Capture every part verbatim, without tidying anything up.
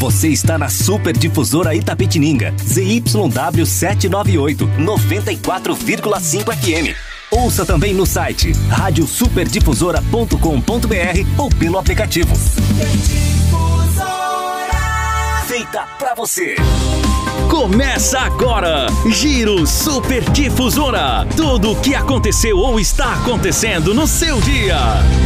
Você está na Super Difusora Itapetininga, Z Y W setecentos e noventa e oito, noventa e quatro vírgula cinco F M. Ouça também no site rádio super difusora ponto com ponto b r ou pelo aplicativo. Feita pra você. Começa agora, Giro Super Difusora. Tudo o que aconteceu ou está acontecendo no seu dia.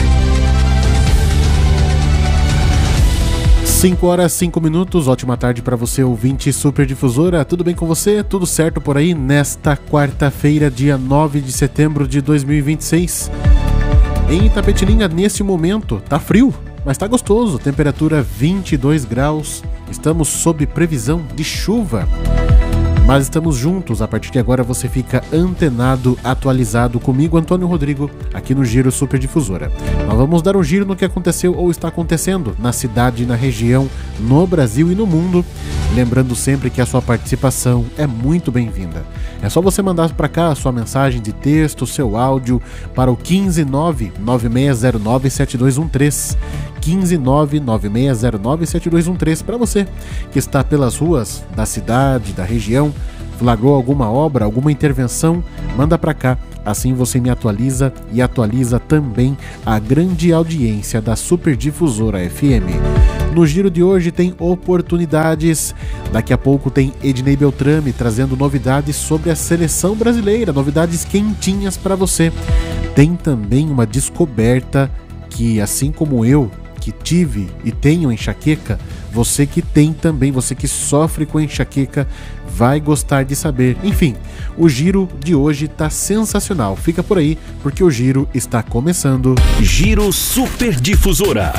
cinco horas, cinco minutos, ótima tarde para você, ouvinte Super Difusora. Tudo bem com você? Tudo certo por aí? Nesta quarta-feira, dia nove de setembro de dois mil e vinte e seis. Em Itapetininga, nesse momento, tá frio, mas tá gostoso. Temperatura vinte e dois graus. Estamos sob previsão de chuva. Mas estamos juntos, a partir de agora você fica antenado, atualizado comigo, Antônio Rodrigo, aqui no Giro Super Difusora. Nós vamos dar um giro no que aconteceu ou está acontecendo na cidade, na região, no Brasil e no mundo. Lembrando sempre que a sua participação é muito bem-vinda. É só você mandar para cá a sua mensagem de texto, seu áudio, para o um cinco nove, nove seis zero nove, sete dois um três. um cinco nove, nove seis zero nove, sete dois um três, para você que está pelas ruas da cidade, da região, flagrou alguma obra, alguma intervenção, manda para cá. Assim você me atualiza e atualiza também a grande audiência da Super Difusora F M. No giro de hoje tem oportunidades. Daqui a pouco tem Ednei Beltrame trazendo novidades sobre a seleção brasileira, novidades quentinhas para você. Tem também uma descoberta que, assim como eu, que tive e tenho enxaqueca, você que tem também, você que sofre com enxaqueca, vai gostar de saber. Enfim, o giro de hoje tá sensacional. Fica por aí, porque o giro está começando. Giro Super Difusora.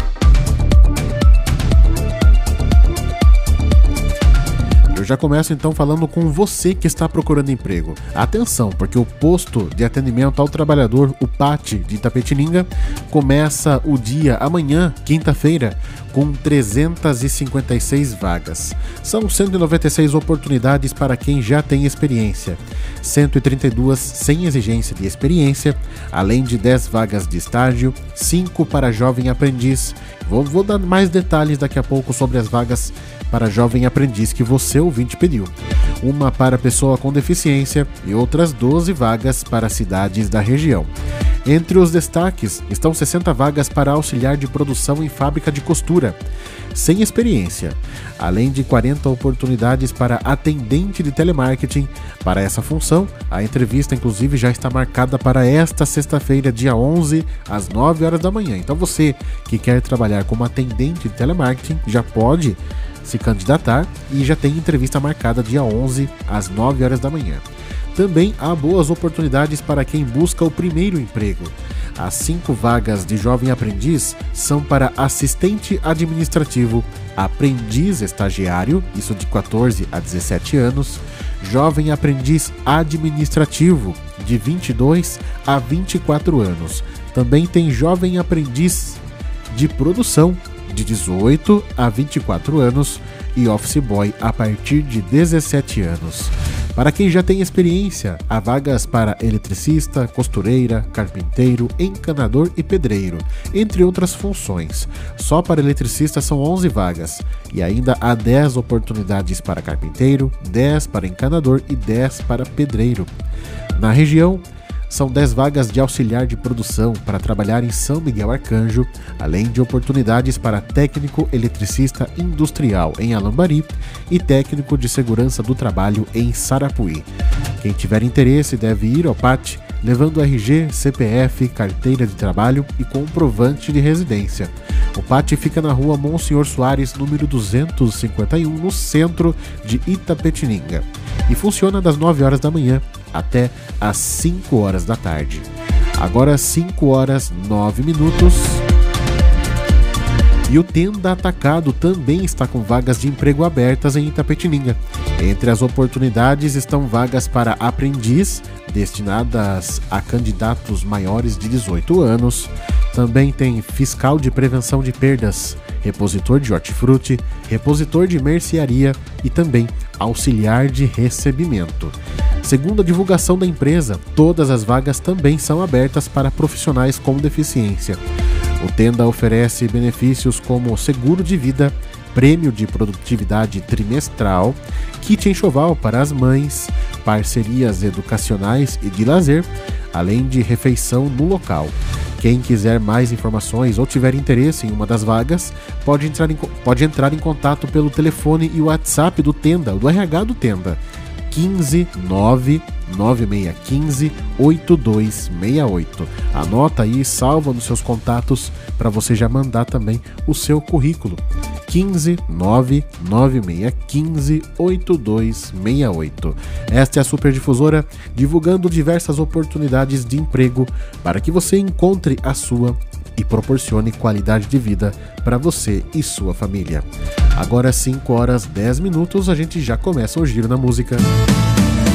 Eu já começo então falando com você que está procurando emprego. Atenção, porque o posto de atendimento ao trabalhador, o P A T de Itapetininga, começa o dia amanhã, quinta-feira, com trezentas e cinquenta e seis vagas. São cento e noventa e seis oportunidades para quem já tem experiência, cento e trinta e duas sem exigência de experiência, além de dez vagas de estágio, cinco para jovem aprendiz. Vou, vou dar mais detalhes daqui a pouco sobre as vagas para jovem aprendiz que você, ouvinte, pediu. Uma para pessoa com deficiência e outras doze vagas para cidades da região. Entre os destaques estão sessenta vagas para auxiliar de produção em fábrica de costura, sem experiência, além de quarenta oportunidades para atendente de telemarketing. Para essa função, a entrevista inclusive já está marcada para esta sexta-feira, dia onze, às nove horas da manhã. Então você que quer trabalhar como atendente de telemarketing já pode se candidatar e já tem entrevista marcada dia onze, às nove horas da manhã. Também há boas oportunidades para quem busca o primeiro emprego. As cinco vagas de jovem aprendiz são para assistente administrativo, aprendiz estagiário, isso de quatorze a dezessete anos, jovem aprendiz administrativo, de vinte e dois a vinte e quatro anos. Também tem jovem aprendiz de produção, de dezoito a vinte e quatro anos, e office boy a partir de dezessete anos. Para quem já tem experiência, há vagas para eletricista, costureira, carpinteiro, encanador e pedreiro, entre outras funções. Só para eletricista são onze vagas, e ainda há dez oportunidades para carpinteiro, dez para encanador e dez para pedreiro. Na região, são dez vagas de auxiliar de produção para trabalhar em São Miguel Arcanjo, além de oportunidades para técnico eletricista industrial em Alambari e técnico de segurança do trabalho em Sarapuí. Quem tiver interesse deve ir ao P A T levando R G, C P F, carteira de trabalho e comprovante de residência. O P A T fica na rua Monsenhor Soares, número duzentos e cinquenta e um, no centro de Itapetininga, e funciona das nove horas da manhã até às cinco horas da tarde. Agora cinco horas e nove minutos. E o Tenda Atacado também está com vagas de emprego abertas em Itapetininga. Entre as oportunidades estão vagas para aprendiz, destinadas a candidatos maiores de dezoito anos. Também tem fiscal de prevenção de perdas, repositor de hortifruti, repositor de mercearia e também auxiliar de recebimento. Segundo a divulgação da empresa, todas as vagas também são abertas para profissionais com deficiência. O Tenda oferece benefícios como seguro de vida, prêmio de produtividade trimestral, kit enxoval para as mães, parcerias educacionais e de lazer, além de refeição no local. Quem quiser mais informações ou tiver interesse em uma das vagas, pode entrar em, pode entrar em contato pelo telefone e WhatsApp do Tenda, do R H do Tenda, quinze nove nove seis um cinco oito dois seis oito. Anota aí e salva nos seus contatos para você já mandar também o seu currículo. quinze nove nove seis um cinco oito dois seis oito. Esta é a Superdifusora, divulgando diversas oportunidades de emprego para que você encontre a sua e proporcione qualidade de vida para você e sua família. Agora cinco horas dez minutos, a gente já começa o Giro na Música.